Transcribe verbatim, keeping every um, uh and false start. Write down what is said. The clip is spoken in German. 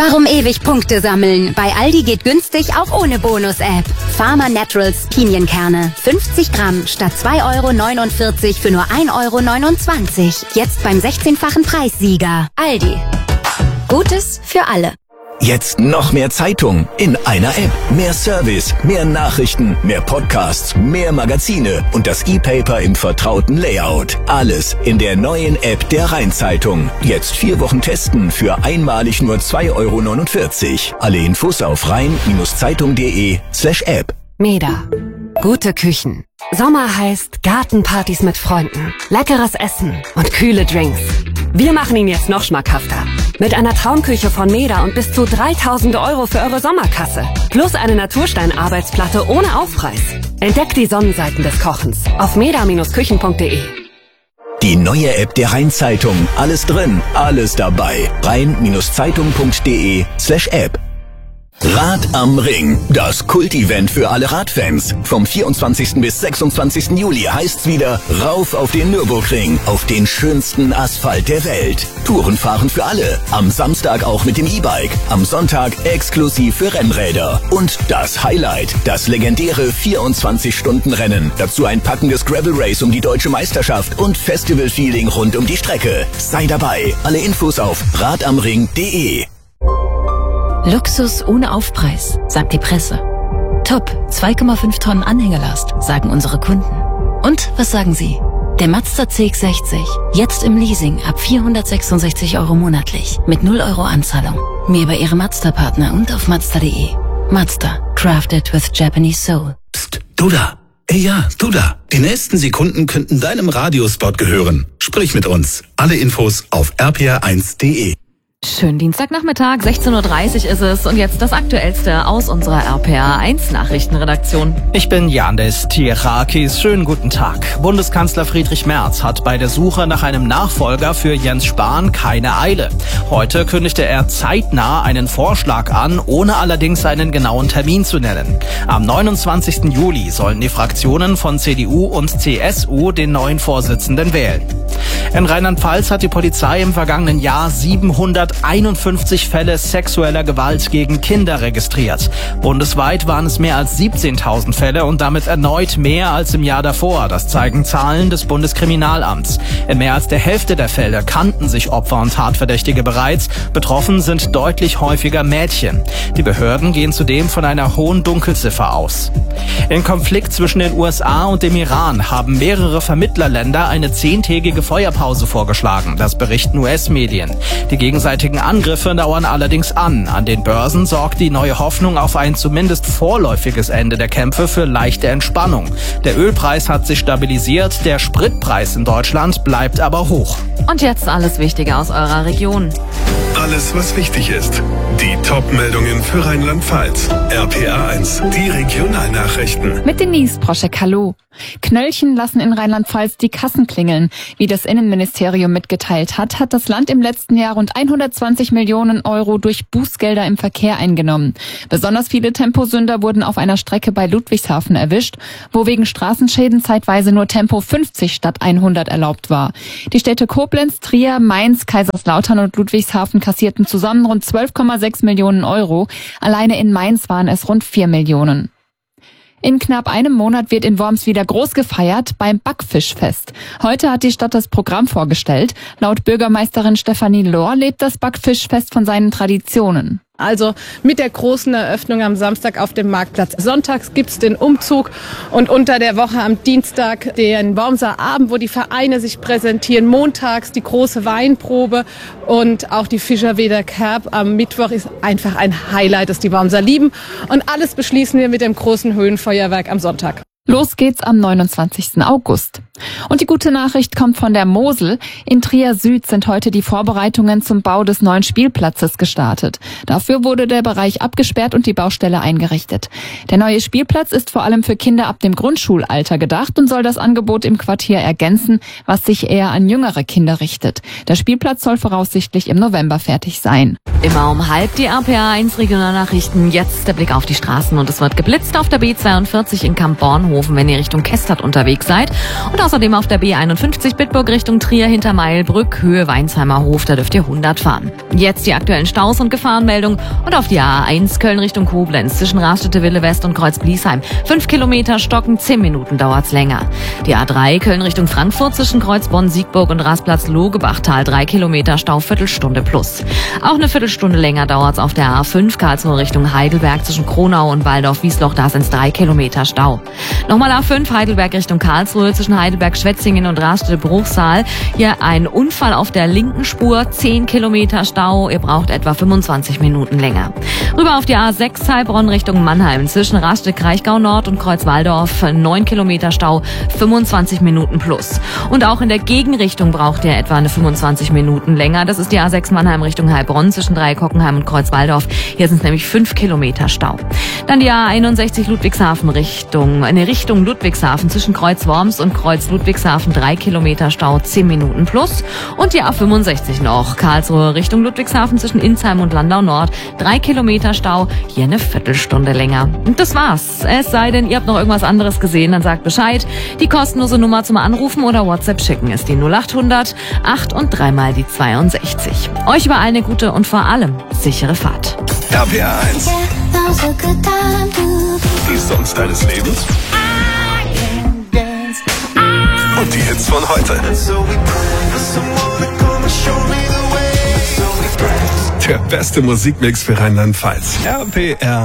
Warum ewig Punkte sammeln? Bei Aldi geht günstig auch ohne Bonus-App. Pharma Naturals Pinienkerne. fünfzig Gramm statt zwei Euro neunundvierzig für nur ein Euro neunundzwanzig. Jetzt beim sechzehnfachen Preissieger. Aldi. Gutes für alle. Jetzt noch mehr Zeitung in einer App. Mehr Service, mehr Nachrichten, mehr Podcasts, mehr Magazine und das E-Paper im vertrauten Layout. Alles in der neuen App der Rhein-Zeitung. Jetzt vier Wochen testen für einmalig nur zwei Euro neunundvierzig. Alle Infos auf rhein-zeitung.de slash App. Meda. Gute Küchen. Sommer heißt Gartenpartys mit Freunden, leckeres Essen und kühle Drinks. Wir machen ihn jetzt noch schmackhafter. Mit einer Traumküche von Meda und bis zu dreitausend Euro für eure Sommerkasse. Plus eine Naturstein-Arbeitsplatte ohne Aufpreis. Entdeckt die Sonnenseiten des Kochens auf meda Bindestrich küchen Punkt de. Die neue App der Rhein-Zeitung. Alles drin, alles dabei. rhein-zeitung.de slash App. Rad am Ring, das Kult-Event für alle Radfans. Vom vierundzwanzigsten bis sechsundzwanzigsten Juli heißt's wieder rauf auf den Nürburgring, auf den schönsten Asphalt der Welt. Tourenfahren für alle, am Samstag auch mit dem E-Bike, am Sonntag exklusiv für Rennräder. Und das Highlight, das legendäre vierundzwanzig-Stunden-Rennen. Dazu ein packendes Gravel-Race um die deutsche Meisterschaft und Festival-Feeling rund um die Strecke. Sei dabei, alle Infos auf radamring punkt de. Luxus ohne Aufpreis, sagt die Presse. Top, zwei Komma fünf Tonnen Anhängelast, sagen unsere Kunden. Und was sagen Sie? Der Mazda C X sechzig, jetzt im Leasing ab vierhundertsechsundsechzig Euro monatlich, mit null Euro Anzahlung. Mehr bei Ihrem Mazda-Partner und auf mazda punkt de. Mazda, crafted with Japanese soul. Psst, du da. Ey ja, du da. Die nächsten Sekunden könnten deinem Radiospot gehören. Sprich mit uns. Alle Infos auf r p r eins punkt de. Schönen Dienstagnachmittag, sechzehn Uhr dreißig ist es und jetzt das Aktuellste aus unserer R P R eins Nachrichtenredaktion. Ich bin Yannis Tierakis. Schönen guten Tag. Bundeskanzler Friedrich Merz hat bei der Suche nach einem Nachfolger für Jens Spahn keine Eile. Heute kündigte er zeitnah einen Vorschlag an, ohne allerdings einen genauen Termin zu nennen. Am neunundzwanzigsten Juli sollen die Fraktionen von C D U und C S U den neuen Vorsitzenden wählen. In Rheinland-Pfalz hat die Polizei im vergangenen Jahr siebenhunderteinundfünfzig Fälle sexueller Gewalt gegen Kinder registriert. Bundesweit waren es mehr als siebzehntausend Fälle und damit erneut mehr als im Jahr davor. Das zeigen Zahlen des Bundeskriminalamts. In mehr als der Hälfte der Fälle kannten sich Opfer und Tatverdächtige bereits. Betroffen sind deutlich häufiger Mädchen. Die Behörden gehen zudem von einer hohen Dunkelziffer aus. Im Konflikt zwischen den U S A und dem Iran haben mehrere Vermittlerländer eine zehntägige Feuerpause vorgeschlagen. Das berichten U S-Medien. Die gegenseitigen Angriffe dauern allerdings an. An den Börsen sorgt die neue Hoffnung auf ein zumindest vorläufiges Ende der Kämpfe für leichte Entspannung. Der Ölpreis hat sich stabilisiert, der Spritpreis in Deutschland bleibt aber hoch. Und jetzt alles Wichtige aus eurer Region. Alles, was wichtig ist. Die Top-Meldungen für Rheinland-Pfalz. R P R eins, die Regionalnachrichten. Mit Denise Proschek, hallo. Knöllchen lassen in Rheinland-Pfalz die Kassen klingeln. Wie das Innenministerium mitgeteilt hat, hat das Land im letzten Jahr rund hundertzwanzig Millionen Euro durch Bußgelder im Verkehr eingenommen. Besonders viele Temposünder wurden auf einer Strecke bei Ludwigshafen erwischt, wo wegen Straßenschäden zeitweise nur Tempo fünfzig statt hundert erlaubt war. Die Städte Koblenz, Trier, Mainz, Kaiserslautern und Ludwigshafen kassierten zusammen rund zwölf Komma sechs Millionen Euro. Alleine in Mainz waren es rund vier Millionen. In knapp einem Monat wird in Worms wieder groß gefeiert beim Backfischfest. Heute hat die Stadt das Programm vorgestellt. Laut Bürgermeisterin Stefanie Lohr lebt das Backfischfest von seinen Traditionen. Also mit der großen Eröffnung am Samstag auf dem Marktplatz. Sonntags gibt's den Umzug und unter der Woche am Dienstag den Wormser Abend, wo die Vereine sich präsentieren. Montags die große Weinprobe und auch die Fischerweder Kerb am Mittwoch ist einfach ein Highlight, das die Wormser lieben. Und alles beschließen wir mit dem großen Höhenfeuerwerk am Sonntag. Los geht's am neunundzwanzigsten August. Und die gute Nachricht kommt von der Mosel. In Trier Süd sind heute die Vorbereitungen zum Bau des neuen Spielplatzes gestartet. Dafür wurde der Bereich abgesperrt und die Baustelle eingerichtet. Der neue Spielplatz ist vor allem für Kinder ab dem Grundschulalter gedacht und soll das Angebot im Quartier ergänzen, was sich eher an jüngere Kinder richtet. Der Spielplatz soll voraussichtlich im November fertig sein. Immer um halb die R P R eins Regionalnachrichten. Jetzt der Blick auf die Straßen und es wird geblitzt auf der B zweiundvierzig in Kamp-Bornhofen, wenn ihr Richtung Kestert unterwegs seid. Und außerdem auf der B einundfünfzig Bitburg Richtung Trier hinter Meilbrück, Höhe Weinsheimer Hof, da dürft ihr hundert fahren. Jetzt die aktuellen Staus und Gefahrenmeldungen und auf die A eins Köln Richtung Koblenz zwischen Raststätte Wille West und Kreuz Bliesheim. Fünf Kilometer stocken, zehn Minuten dauert's länger. Die A drei Köln Richtung Frankfurt zwischen Kreuz Bonn, Siegburg und Rastplatz Logebachtal. Drei Kilometer Stau, Viertelstunde plus. Auch eine Viertelstunde länger dauert's auf der A fünf Karlsruhe Richtung Heidelberg zwischen Kronau und Waldorf-Wiesloch. Da sind's drei Kilometer Stau. Nochmal A fünf Heidelberg Richtung Karlsruhe zwischen Heidelberg-Schwetzingen und Raststätte Bruchsal. Hier ein Unfall auf der linken Spur, zehn Kilometer Stau. Ihr braucht etwa fünfundzwanzig Minuten länger. Rüber auf die A sechs Heilbronn Richtung Mannheim zwischen Raststätte Kraichgau Nord und Kreuzwaldorf. neun Kilometer Stau, fünfundzwanzig Minuten plus. Und auch in der Gegenrichtung braucht ihr etwa eine fünfundzwanzig Minuten länger. Das ist die A sechs Mannheim Richtung Heilbronn zwischen Dreieck-Hockenheim und Kreuzwaldorf. Hier sind es nämlich fünf Kilometer Stau. Dann die A einundsechzig Ludwigshafen Richtung, in Richtung Ludwigshafen zwischen Kreuz Worms und Kreuz Ludwigshafen. drei Kilometer Stau, zehn Minuten plus. Und die A fünfundsechzig noch, Karlsruhe Richtung Ludwigshafen zwischen Insheim und Landau Nord. drei Kilometer Stau, hier eine Viertelstunde länger. Und das war's. Es sei denn, ihr habt noch irgendwas anderes gesehen, dann sagt Bescheid. Die kostenlose Nummer zum Anrufen oder WhatsApp schicken ist die null achthundert acht und dreimal die zweiundsechzig. Euch überall eine gute und vor allem sichere Fahrt. R P R eins. Die Songs deines Lebens. Und die Hits von heute. Der beste Musikmix für Rheinland-Pfalz. R P R